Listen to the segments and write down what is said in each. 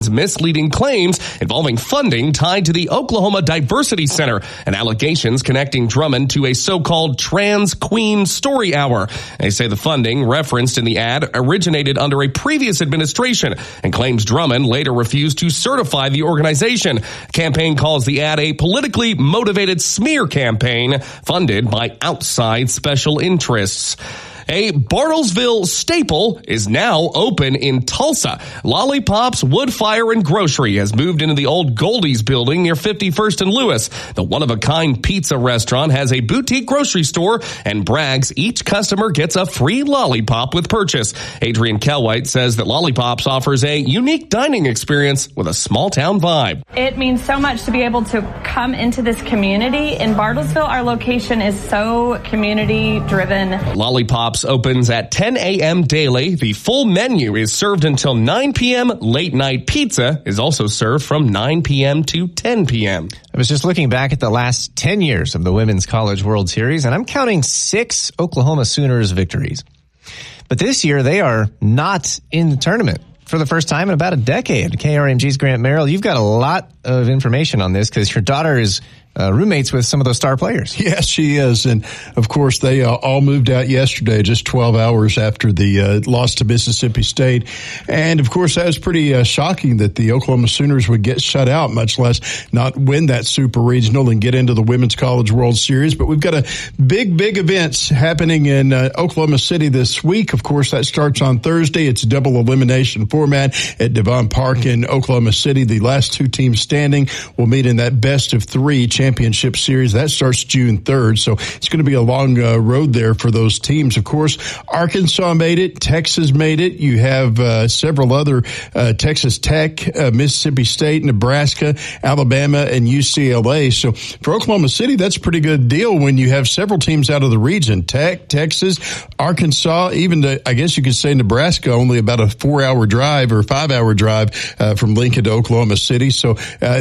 misleading claims involving funding tied to the Oklahoma Diversity Center and allegations connecting Drummond to a so-called trans queen story hour. They say the funding referenced in the ad originated under a previous administration and claims Drummond later refused to certify the organization. The campaign calls the ad a politically motivated smear campaign funded by outside special interests. A Bartlesville staple is now open in Tulsa. Lollipop's Wood Fire and Grocery has moved into the old Goldie's building near 51st and Lewis. The one-of-a-kind pizza restaurant has a boutique grocery store and brags each customer gets a free lollipop with purchase. Adrian Kelwhite says that Lollipops offers a unique dining experience with a small-town vibe. It means so much to be able to come into this community. In Bartlesville, our location is so community-driven. Lollipops opens at 10 a.m. daily. The full menu is served until 9 p.m. Late night pizza is also served from 9 p.m. to 10 p.m. I was just looking back at the last 10 years of the Women's College World Series, and I'm counting 6 Oklahoma Sooners victories. But this year, they are not in the tournament for the first time in about a decade. KRMG's Grant Merrill, you've got a lot of information on this because your daughter is roommates with some of those star players. Yes, she is. And, of course, they all moved out yesterday, just 12 hours after the loss to Mississippi State. And, of course, that was pretty shocking that the Oklahoma Sooners would get shut out, much less not win that Super Regional and get into the Women's College World Series. But we've got a big events happening in Oklahoma City this week. Of course, that starts on Thursday. It's a double elimination format at Devon Park in Oklahoma City. The last 2 teams standing will meet in that best-of-3 championship series. That starts June 3rd, so it's going to be a long road there for those teams. Of course, Arkansas made it. Texas made it. You have several other Texas Tech, Mississippi State, Nebraska, Alabama, and UCLA. So for Oklahoma City, that's a pretty good deal when you have several teams out of the region. Tech, Texas, Arkansas, even I guess you could say Nebraska, only about a 4-hour drive or 5-hour drive from Lincoln to Oklahoma City. So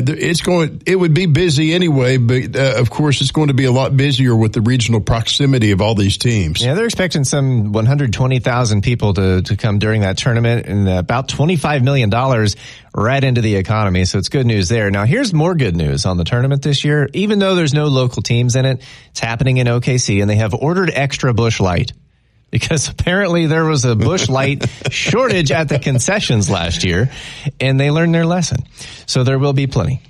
it would be busy anyway. But, of course, it's going to be a lot busier with the regional proximity of all these teams. Yeah, they're expecting some 120,000 people to come during that tournament and about $25 million right into the economy. So it's good news there. Now, here's more good news on the tournament this year. Even though there's no local teams in it, it's happening in OKC, and they have ordered extra Busch Light. Because apparently there was a Busch Light shortage at the concessions last year, and they learned their lesson. So there will be plenty.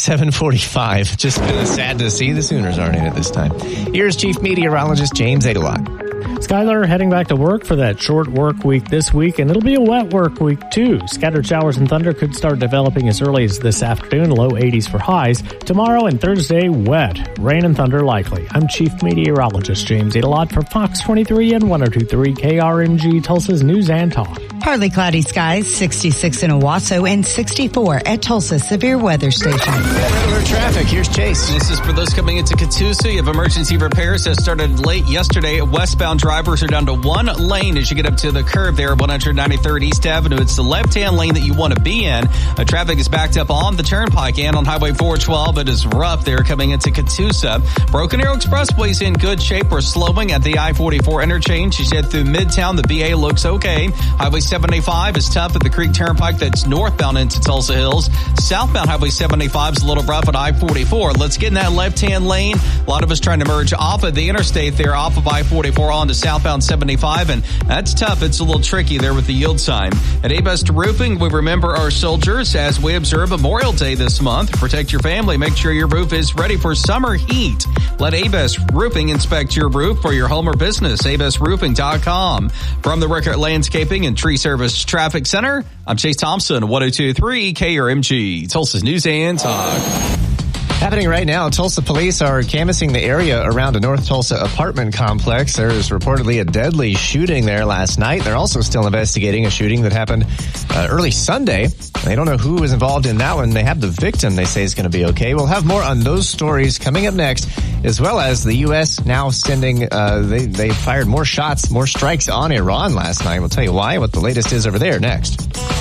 7:45. Just sad to see the Sooners aren't in it this time. Here's Chief Meteorologist James Adelot. Skylar heading back to work for that short work week this week, and it'll be a wet work week too. Scattered showers and thunder could start developing as early as this afternoon, low 80s for highs. Tomorrow and Thursday, wet. Rain and thunder likely. I'm Chief Meteorologist James Adelot for Fox 23 and 102.3 KRMG, Tulsa's News and Talk. Partly cloudy skies, 66 in Owasso and 64 at Tulsa Severe Weather Station. Regular traffic. Here's Chase. This is for those coming into Catoosa. You have emergency repairs that started late yesterday. Westbound drivers are down to 1 lane as you get up to the curve there, 193rd East Avenue. It's the left-hand lane that you want to be in. Traffic is backed up on the Turnpike and on Highway 412. It is rough there coming into Catoosa. Broken Arrow Expressway's in good shape. We're slowing at the I-44 interchange. You head through Midtown. The BA looks okay. Highway 75 is tough at the Creek Turnpike. That's northbound into Tulsa Hills. Southbound Highway 75 is a little rough at I-44. Let's get in that left-hand lane. A lot of us trying to merge off of the interstate there, off of I-44 onto southbound 75, and that's tough. It's a little tricky there with the yield sign. At A-Best Roofing, we remember our soldiers as we observe Memorial Day this month. Protect your family. Make sure your roof is ready for summer heat. Let A-Best Roofing inspect your roof for your home or business. ABestRoofing.com. From the Rickert Landscaping and Tree Service Traffic Center, I'm Chase Thompson, 102.3 KRMG, Tulsa's News and Talk. Happening right now, Tulsa police are canvassing the area around a North Tulsa apartment complex. There is reportedly a deadly shooting there last night. They're also still investigating a shooting that happened early Sunday. They don't know who was involved in that one. They have the victim they say is going to be okay. We'll have more on those stories coming up next, as well as the U.S. now sending, they fired more shots, more strikes on Iran last night. We'll tell you why, what the latest is over there next.